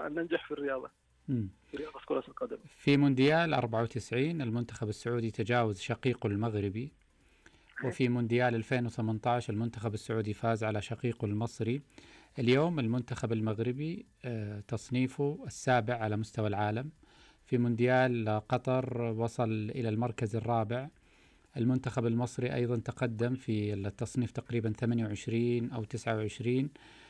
أن ننجح في الرياضة، في رياضة كرة القدم. في مونديال 94 المنتخب السعودي تجاوز شقيقه المغربي، وفي مونديال 2018 المنتخب السعودي فاز على شقيقه المصري. اليوم المنتخب المغربي تصنيفه السابع على مستوى العالم. في مونديال قطر وصل إلى المركز الرابع. المنتخب المصري أيضا تقدم في التصنيف تقريبا 28 أو 29.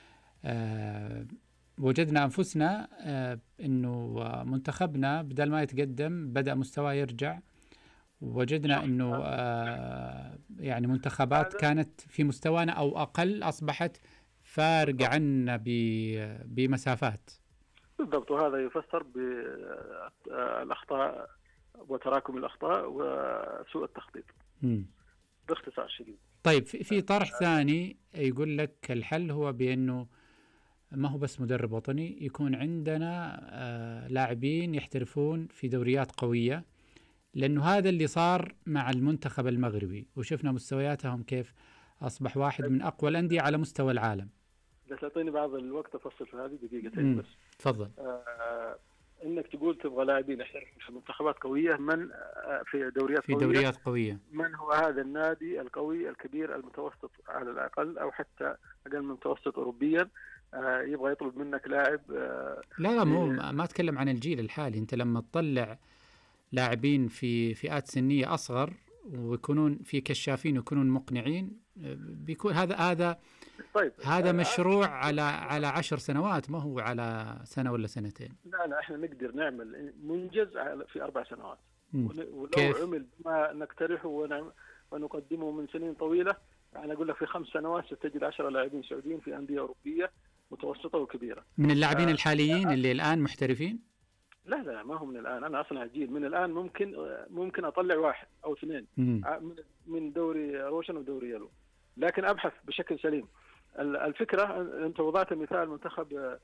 وجدنا أنفسنا أنه منتخبنا بدل ما يتقدم بدأ مستواه يرجع. وجدنا أنه يعني منتخبات كانت في مستوانا أو أقل أصبحت فارقة عنا بمسافات. بالضبط، وهذا يفسر بالأخطاء وتراكم الأخطاء وسوء التخطيط باختصار شديد. طيب في طرح ثاني يقول لك الحل هو بأنه ما هو بس مدرب وطني، يكون عندنا لاعبين يحترفون في دوريات قوية، لأنه هذا اللي صار مع المنتخب المغربي وشفنا مستوياتهم كيف أصبح واحد من أقوى الأندية على مستوى العالم. بس تعطيني بعض الوقت أفصل في هذه دقيقتين بس. تفضل. إنك تقول تبغى لاعبين يحترفون في منتخبات قوية، من في دوريات قوية. من هو هذا النادي القوي الكبير المتوسط على الأقل أو حتى أقل من المتوسط أوروبيا يبغى يطلب منك لاعب؟ لا مو ما أتكلم عن الجيل الحالي. أنت لما تطلع لاعبين في فئات سنية أصغر ويكونون في كشافين ويكونون مقنعين، بيكون هذا طيب هذا مشروع على 10 سنوات، ما هو على سنة ولا سنتين. لا احنا نقدر نعمل منجز في 4 سنوات. ولو كيف؟ عمل ما نقترحه ونقدمه من سنين طويلة، أنا أقول لك في 5 سنوات ستجد 10 لاعبين سعوديين في أندية أوروبية متوسطة وكبيرة. من اللاعبين الحاليين اللي الآن محترفين؟ لا ما هو من الآن، أنا أصنع جيل من الآن. ممكن أطلع 1 أو 2 من دوري روشن ودوري يلو، لكن أبحث بشكل سليم. الفكرة أنت وضعت مثال منتخب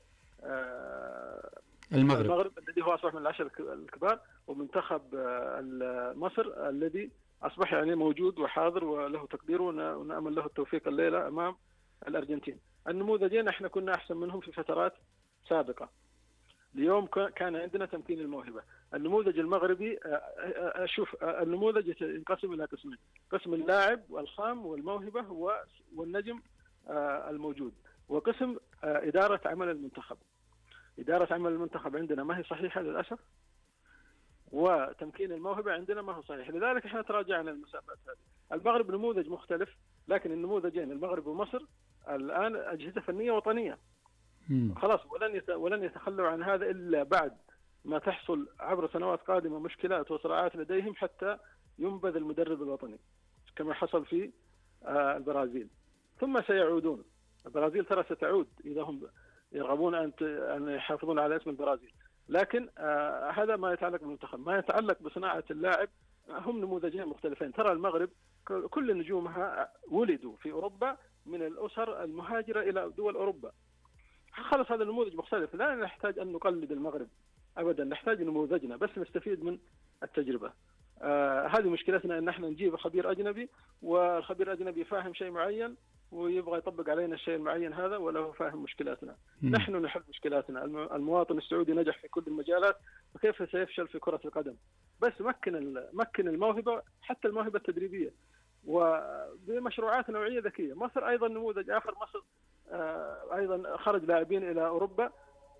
المغرب الذي هو أصبح من ال10 الكبار، ومنتخب مصر الذي أصبح يعني موجود وحاضر وله تقديره، ونأمل له التوفيق الليلة أمام الأرجنتين. النموذجين احنا كنا أحسن منهم في فترات سابقة. اليوم كان عندنا تمكين الموهبة. النموذج المغربي، شوف النموذج ينقسم إلى قسمين: قسم اللاعب والخام والموهبة والنجم الموجود، وقسم إدارة عمل المنتخب. إدارة عمل المنتخب عندنا ما هي صحيحة للأسف، وتمكين الموهبة عندنا ما هو صحيح، لذلك احنا تراجعنا المسافات هذه. المغرب نموذج مختلف، لكن النموذجين المغرب ومصر الآن أجهزة فنية وطنية خلاص، ولن يتخلوا عن هذا إلا بعد ما تحصل عبر سنوات قادمة مشكلات وصراعات لديهم حتى ينبذ المدرب الوطني كما حصل في البرازيل، ثم سيعودون. البرازيل ترى ستعود إذا هم يرغبون أن يحافظون على اسم البرازيل. لكن هذا ما يتعلق بالمنتخب. ما يتعلق بصناعة اللاعب، هم نموذجين مختلفين. ترى المغرب كل نجومها ولدوا في أوروبا من الأسر المهاجرة إلى دول أوروبا. خلص هذا النموذج مختلف، لا نحتاج أن نقلد المغرب أبدا، نحتاج نموذجنا بس نستفيد من التجربة. هذه مشكلتنا، أن احنا نجيب خبير أجنبي، والخبير الأجنبي فاهم شيء معين ويبغى يطبق علينا الشيء المعين هذا، ولا فاهم مشكلاتنا. نحن نحل مشكلاتنا. المواطن السعودي نجح في كل المجالات، وكيف سيفشل في كرة القدم؟ بس مكن الموهبة، حتى الموهبة التدريبية، وبمشروعات نوعية ذكية. مصر أيضا نموذج آخر. مصر أيضا خرج لاعبين إلى أوروبا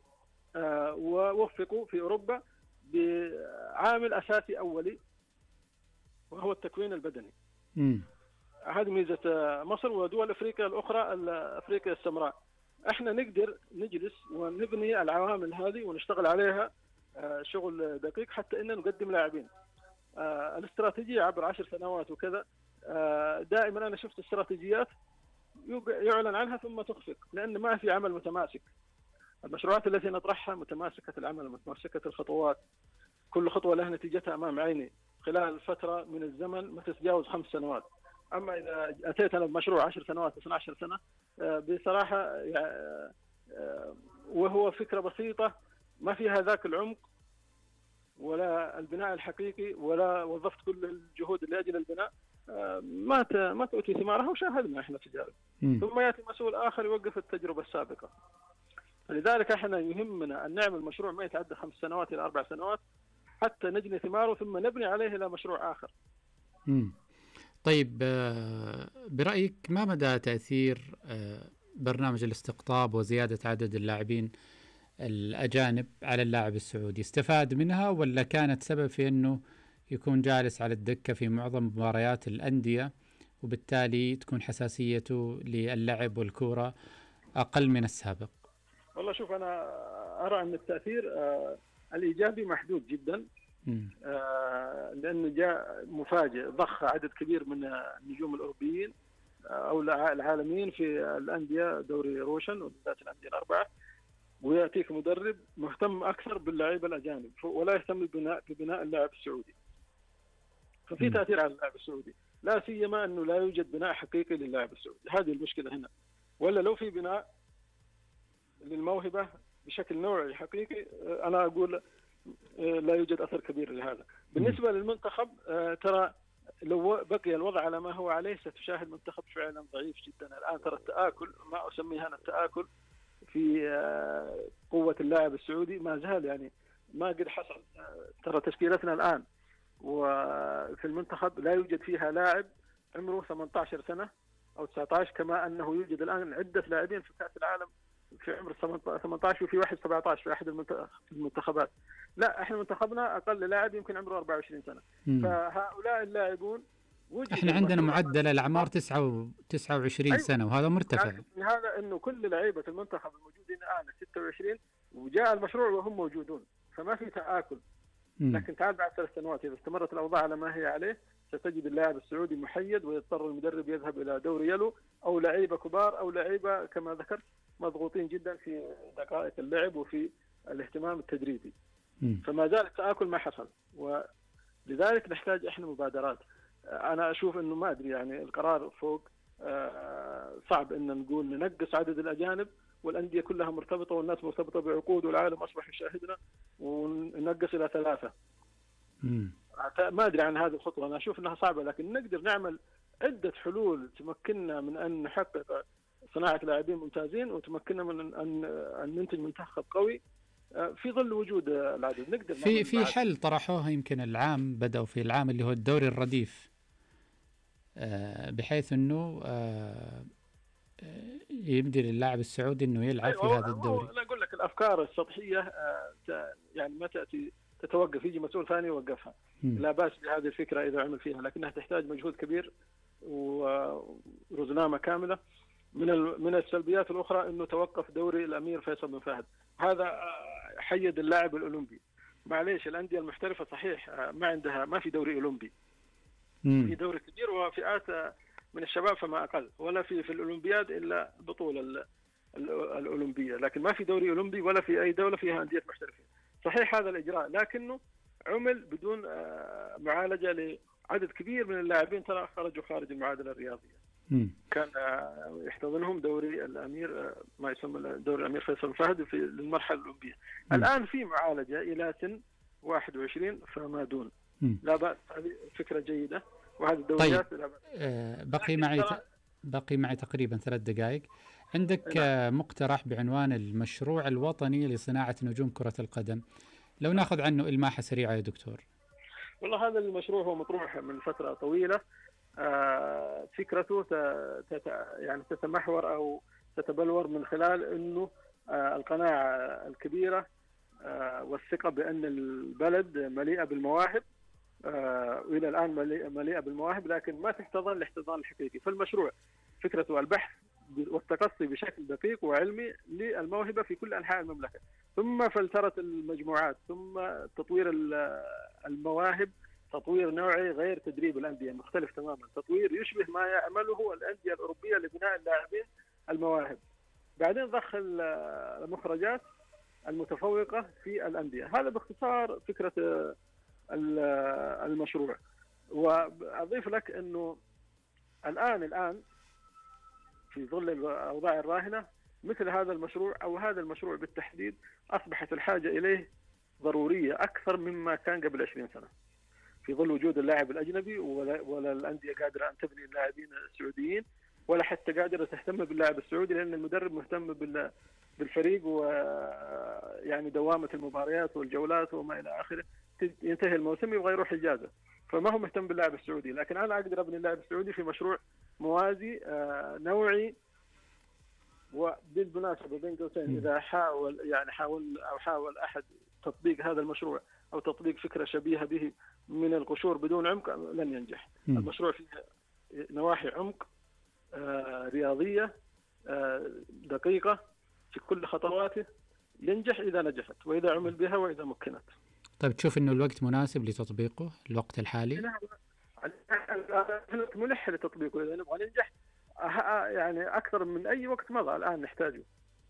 ووفقوا في أوروبا بعامل أساسي أولي، وهو التكوين البدني. هذه ميزة مصر ودول أفريقيا الأخرى، أفريقيا السمراء. احنا نقدر نجلس ونبني العوامل هذه ونشتغل عليها شغل دقيق حتى إن نقدم لاعبين. الاستراتيجية عبر 10 سنوات وكذا، دائما أنا شفت استراتيجيات يعلن عنها ثم تخفق، لأن ما في عمل متماسك. المشروعات التي نطرحها متماسكة العمل، متماسكة الخطوات، كل خطوة لها نتيجتها أمام عيني خلال فترة من الزمن ما تتجاوز 5 سنوات. أما إذا أتيت أنا بمشروع 10 سنوات 12 سنة بصراحة وهو فكرة بسيطة ما فيها ذاك العمق ولا البناء الحقيقي، ولا وظفت كل الجهود لأجل البناء، ما تؤتي ثمارها، وشاهدنا احنا تجارب. ثم يأتي مسؤول آخر يوقف التجربة السابقة. لذلك احنا يهمنا ان نعمل مشروع ما يتعدى 5 سنوات الى 4 سنوات حتى نجني ثماره ثم نبني عليه الى مشروع اخر. طيب، برأيك ما مدى تأثير برنامج الاستقطاب وزيادة عدد اللاعبين الأجانب على اللاعب السعودي؟ استفاد منها ولا كانت سبب في أنه يكون جالس على الدكة في معظم مباريات الأندية وبالتالي تكون حساسيته للعب والكورة أقل من السابق؟ والله شوف، أنا أرى أن التأثير الإيجابي محدود جدا، لأنه جاء مفاجئ، ضخ عدد كبير من النجوم الأوروبيين أو العالميين في الأندية، دوري روشن وبالذات الأندية الأربعة، ويأتيك مدرب مهتم أكثر باللاعب الأجانب ولا يهتم ببناء اللاعب السعودي. ففي تأثير على اللاعب السعودي، لا سيما أنه لا يوجد بناء حقيقي للاعب السعودي. هذه المشكلة هنا. ولا لو في بناء للموهبة بشكل نوعي حقيقي، أنا أقول لا يوجد أثر كبير لهذا. بالنسبة للمنتخب، ترى لو بقي الوضع على ما هو عليه ستشاهد منتخب فعلا ضعيف جدا. الآن ترى التآكل، ما أسميه أنا التآكل، في قوة اللاعب السعودي ما زال، يعني ما قد حصل. ترى تشكيلتنا الآن وفي المنتخب لا يوجد فيها لاعب عمره 18 سنة أو 19، كما أنه يوجد الآن عدة لاعبين في كأس العالم في عمر 18 وفي واحد 17 في أحد المنتخبات. لا، احنا منتخبنا أقل لاعب يمكن عمره 24 سنة. فهؤلاء اللاعبون احنا عندنا معدل الأعمار 29 سنة، وهذا مرتفع. يعني هذا انه كل لعيبة المنتخب الموجودين الآن 26 وجاء المشروع وهم موجودون، فما في تآكل. لكن تعال بعد 3 سنوات إذا استمرت الأوضاع على ما هي عليه ستجد اللاعب السعودي محيد، ويضطر المدرب يذهب إلى دوري يلو أو لعيبة كبار أو لعيبة كما ذكرت مضغوطين جدا في دقائق اللعب وفي الاهتمام التدريبي. فما زال التآكل ما حصل، ولذلك نحتاج احنا مبادرات. أنا أشوف إنه ما أدري، يعني القرار فوق، صعب إن نقول ننقص عدد الأجانب والأندية كلها مرتبطة والناس مرتبطة بعقود والعالم أصبح يشاهدنا، وننقص إلى 3. ما أدري عن هذه الخطوة، أنا أشوف أنها صعبة، لكن نقدر نعمل عدة حلول تمكننا من أن نحقق صناعة لاعبين ممتازين، وتمكننا من أن ننتج منتخب قوي في ظل وجود العدد. نقدر في حل طرحوها يمكن العام، بدأوا في العام اللي هو الدوري الرديف، بحيث أنه يمدي للاعب السعودي أنه يلعب في هذا الدوري. أنا أقول لك الأفكار السطحية يعني ما تأتي تتوقف، يجي مسؤول ثاني يوقفها. لا بأس بهذه الفكرة إذا عمل فيها، لكنها تحتاج مجهود كبير ورزنامة كاملة. من السلبيات الأخرى أنه توقف دوري الأمير فيصل بن فهد، هذا حيد اللاعب الأولمبي. معليش، الأندية المحترفة صحيح ما في دوري أولمبي، في دوري كبير وفئات من الشباب فما أقل، ولا في الأولمبياد إلا البطولة الأولمبية، لكن ما في دوري أولمبي ولا في أي دولة فيها أندية محترفين. صحيح هذا الإجراء، لكنه عمل بدون معالجة لعدد كبير من اللاعبين ترى خرجوا خارج المعادلة الرياضية. كان يحتضنهم دوري الأمير، ما يسمى دوري الأمير فيصل فهد في المرحلة الأولمبية. الآن في معالجة إلى سن 21 فما دون. لا بأس، هذه فكرة جيدة، وهذه الدوريات. طيب، بقي معي تقريبا 3 دقائق. عندك مقترح بعنوان المشروع الوطني لصناعة نجوم كرة القدم، لو ناخذ عنه إلماحة سريعة يا دكتور. والله هذا المشروع هو مطروح من فترة طويلة. فكرته يعني تتمحور أو تتبلور من خلال أنه القناعة الكبيرة والثقة بأن البلد مليئة بالمواهب، وإلى الآن مليئة بالمواهب، لكن ما تحتضن الاحتضان الحقيقي. فالمشروع فكرته البحث والتقصي بشكل دقيق وعلمي للموهبة في كل أنحاء المملكة، ثم فلترة المجموعات، ثم تطوير المواهب، تطوير نوعي غير تدريب الأندية، مختلف تماما، تطوير يشبه ما يعمله الأندية الأوروبية لبناء اللاعبين المواهب. بعدين ضخ المخرجات المتفوقة في الأندية. هذا باختصار فكرة المشروع. وأضيف لك أنه الآن في ظل الأوضاع الراهنة مثل هذا المشروع أو هذا المشروع بالتحديد أصبحت الحاجة إليه ضرورية أكثر مما كان قبل 20 سنة، في ظل وجود اللاعب الأجنبي، ولا الأندية قادرة أن تبني اللاعبين السعوديين، ولا حتى قادرة تهتم باللاعب السعودي، لأن المدرب مهتم بالفريق ويعني دوامة المباريات والجولات وما إلى آخره، ينتهي الموسم يبغى يروح إجازة، فما هو مهتم باللاعب السعودي. لكن أنا أقدر أبني اللاعب السعودي في مشروع موازي نوعي. وبالمناسبة بين قوسين، إذا حاول أحد تطبيق هذا المشروع أو تطبيق فكرة شبيهة به من القشور بدون عمق لن ينجح. المشروع فيه نواحي عمق رياضية دقيقة في كل خطواته، ينجح إذا نجحت وإذا عمل بها وإذا مكنت. طيب تشوف إنه الوقت مناسب لتطبيقه الوقت الحالي؟ الوقت ملح لتطبيقه إذا نبغى ننجح، يعني أكثر من أي وقت مضى الآن نحتاجه.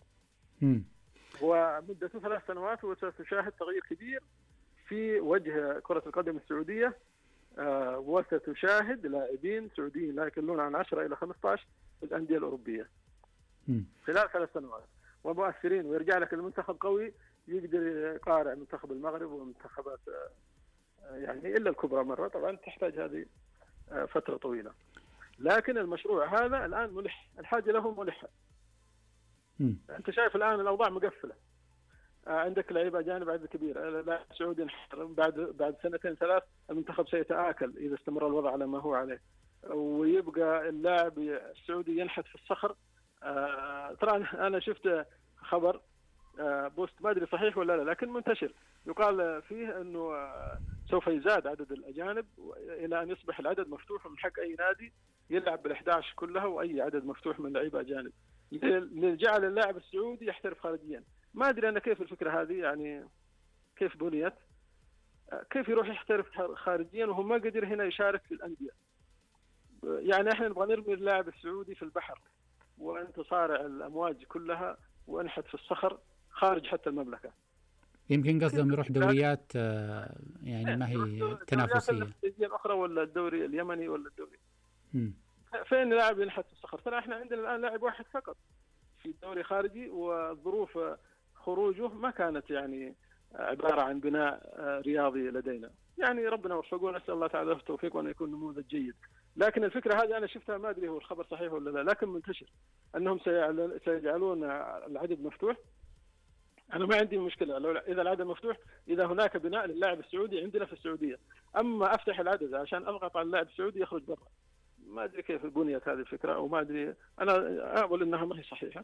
ومدته 3 سنوات وستشاهد تغيير كبير في وجه كرة القدم السعودية، وستشاهد لاعبين سعوديين لا يقلون عن 10 إلى 15 في الأندية الأوروبية خلال 3 سنوات، ومؤثرين. ويرجع لك المنتخب قوي يقدر يقارع منتخب المغرب ومنتخبات يعني إلا الكبرى مرة، طبعا تحتاج هذه فترة طويلة. لكن المشروع هذا الآن ملح، الحاجة له ملحة. أنت شايف الآن الأوضاع مقفلة، عندك لعيبة أجانب عدد كبير، لاعب سعودي بعد 2 3 المنتخب سيتآكل إذا استمر الوضع على ما هو عليه، ويبقى اللاعب السعودي ينحت في الصخر. ترى أنا شفت خبر بوست ما أدري صحيح ولا لا، لكن منتشر يقال فيه أنه سوف يزاد عدد الأجانب إلى أن يصبح العدد مفتوح من حق أي نادي يلعب بال11 كلها، وأي عدد مفتوح من لعيبة أجانب، لجعل اللاعب السعودي يحترف خارجيا. ما أدري أنا كيف الفكرة هذه، يعني كيف بنيت، كيف يروح يحترف خارجيا وهو ما قدر هنا يشارك في الأندية. يعني احنا نبغى نرمي اللاعب السعودي في البحر وأنت صارع الأمواج كلها وانحت في الصخر خارج حتى المملكة. يمكن قصدهم يروح دوريات يعني ما هي تنافسية أخرى، ولا الدوري اليمني ولا الدوري فين لاعب ينحت في الصخر؟ ترى احنا عندنا الآن لاعب واحد فقط في دوري خارجي، وظروف خروجه ما كانت يعني عبارة عن بناء رياضي لدينا. يعني ربنا وفقه، نسأل الله تعالى التوفيق وأن يكون نموذج جيد. لكن الفكرة هذه أنا شفتها، ما أدري هو الخبر صحيح ولا لا، لكن منتشر أنهم سيجعلون العدد مفتوح. أنا ما عندي مشكلة إذا العدد مفتوح، إذا هناك بناء للاعب السعودي عندنا في السعودية. أما أفتح العدد عشان أضغط على اللاعب السعودي يخرج برا، ما أدري كيف بنيت هذه الفكرة، أو ما أدري، أنا أقول إنها ما هي صحيحة.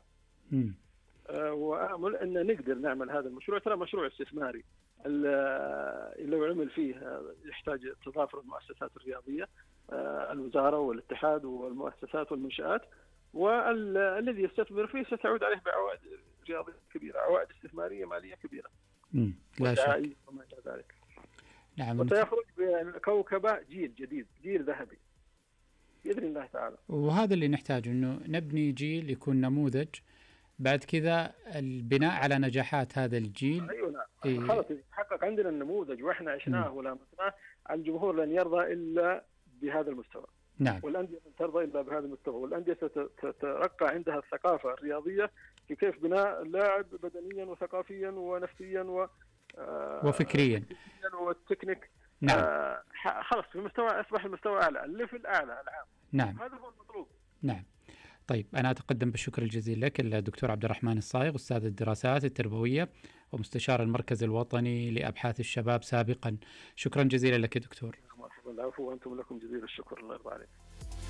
وأمل أن نقدر نعمل هذا المشروع. ترى مشروع استثماري، لو عمل فيه يحتاج تضافر المؤسسات الرياضية، الوزارة والاتحاد والمؤسسات والمنشآت، والذي يستثمر فيه ستعود عليه بعوائد رياضية كبيرة، عوائد استثمارية مالية كبيرة لا شك وما إلى ذلك. نعم. وسيخرج بكوكبة جيل جديد، جيل ذهبي بإذن الله تعالى. وهذا اللي نحتاجه، إنه نبني جيل يكون نموذج، بعد كذا البناء على نجاحات هذا الجيل. أيوة نعم. خلاص يتحقق عندنا النموذج وإحنا عشناه ولامسناه، الجمهور لن يرضى إلا بهذا المستوى. نعم. والأندية لن ترضى إلا بهذا المستوى، والأندية ستترقى عندها الثقافة الرياضية في كيف بناء اللاعب بدنيا وثقافيا ونفسيا وفكريا والتكنيك. نعم. خلاص في مستوى، أصبح المستوى أعلى، الليفل أعلى العام. نعم. هذا هو المطلوب. نعم. طيب أنا أتقدم بالشكر الجزيل لك الدكتور عبد الرحمن الصايغ، أستاذ الدراسات التربوية ومستشار المركز الوطني لأبحاث الشباب سابقا. شكرا جزيلا لك يا دكتور. مرحبا. العفو، وأنتم لكم جزيل الشكر، الله يرضى عليك.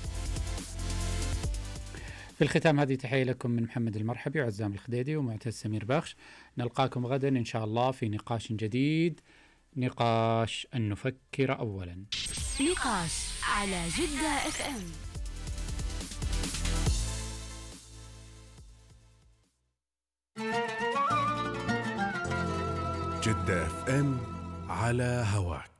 في الختام هذه تحية لكم من محمد المرحبي وعزام الخديدي ومعتز سمير بخش. نلقاكم غدا إن شاء الله في نقاش جديد، نقاش أن نفكر أولا. نقاش على جدة FM. جدة FM على هواك.